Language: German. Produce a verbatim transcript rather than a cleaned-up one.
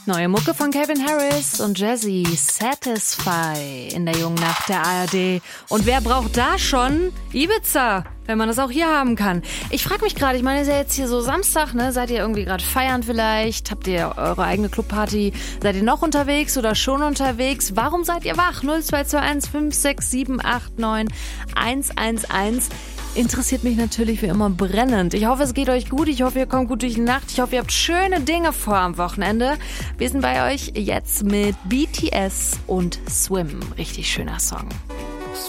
Neue Mucke von Calvin Harris und Jazzy, Satisfy in der jungen Nacht der A R D. Und wer braucht da schon Ibiza, wenn man das auch hier haben kann? Ich frage mich gerade, ich meine, es ist ja jetzt hier so Samstag, ne? Seid ihr irgendwie gerade feiern vielleicht? Habt ihr eure eigene Clubparty? Seid ihr noch unterwegs oder schon unterwegs? Warum seid ihr wach? null zwei zwei eins fünf sechs sieben acht neun eins eins eins. Interessiert mich natürlich wie immer brennend. Ich hoffe, es geht euch gut. Ich hoffe, ihr kommt gut durch die Nacht. Ich hoffe, ihr habt schöne Dinge vor am Wochenende. Wir sind bei euch jetzt mit B T S und Swim. Richtig schöner Song.